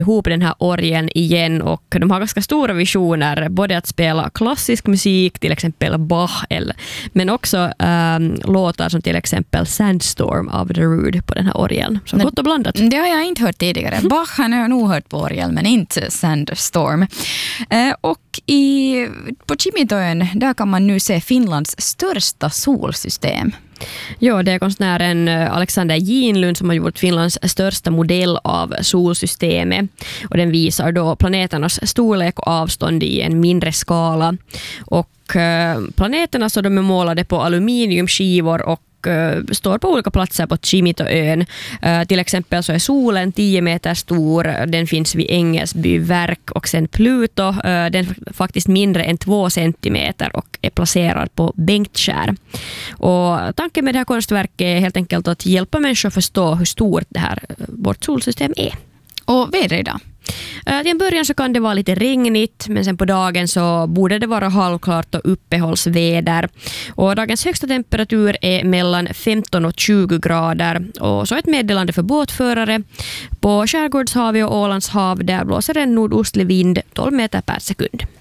ihop den här orgeln igen, och de har ganska stora visioner, både att spela klassisk musik, till exempel Bach, men också låtar som till exempel Sandstorm av The Rude på den här orgeln. Så gott och blandat. Det har jag inte hört tidigare. Bach har jag nog hört på orgeln, men inte Sandstorm. Och på Kimitoön, där kan man nu se Finlands största solsystem. Ja, det är konstnären Alexander Ginlund som har gjort Finlands största modell av solsystemet, och den visar då planeternas storlek och avstånd i en mindre skala, och planeterna så de är målade på aluminiumskivor och står på olika platser på Kimitoön. Till exempel så är solen 10 meter stor, den finns vid Engelsby verk, och sen Pluto, den är faktiskt mindre än 2 centimeter och är placerad på Bengtskär. Och tanken med det här konstverket är helt enkelt att hjälpa människor att förstå hur stort det här vårt solsystem är. Och vädret idag? Till en början så kan det vara lite regnigt, men sen på dagen så borde det vara halvklart och uppehållsväder. Och dagens högsta temperatur är mellan 15 och 20 grader. Och så ett meddelande för båtförare. På Skärgårdshavet och Ålandshav där blåser en nordostlig vind 12 meter per sekund.